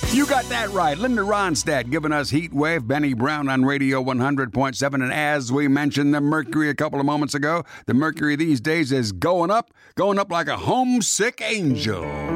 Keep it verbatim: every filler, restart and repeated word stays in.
You got that right. Linda Ronstadt giving us Heat Wave, Benny Brown on Radio one hundred point seven. And as we mentioned the mercury a couple of moments ago, the mercury these days is going up, going up like a homesick angel.